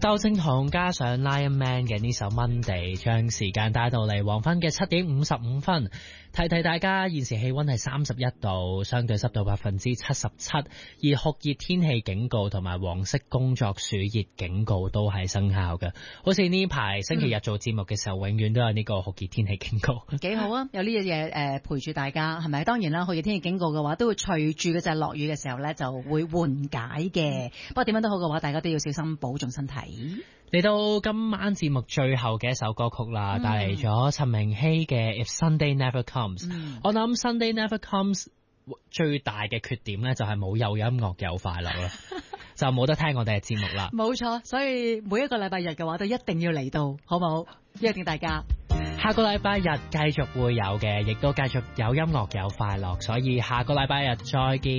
竇靖童加上 Lion Man 嘅呢首 Monday， 將時間帶到嚟黃昏嘅7:55分。提提大家，現時氣溫係31度，相對濕度77%，而酷熱天氣警告同埋黃色工作暑熱警告都係生效嘅。好似呢排星期日做節目嘅時候，永遠都有呢個酷熱天氣警告。 幾好啊！有呢樣嘢陪住大家，係咪？當然啦，酷熱天氣警告嘅話，都會隨住嗰隻落雨嘅時候咧，就會緩解嘅。不過點樣都好嘅話，大家都要小心保重身體。 嚟到今晚節目最後嘅一首歌曲啦，帶嚟咗陳明希嘅 If Sunday Never Comes。我諗 Sunday Never Comes 最大嘅缺點咧，就係冇有音樂有快樂啦，就冇得聽我哋嘅節目啦。 冇錯，所以每一個禮拜日嘅話，都一定要嚟到，好冇？約定大家。 下個禮拜日繼續會有嘅，亦都繼續有音樂有快樂，所以下個禮拜日再見。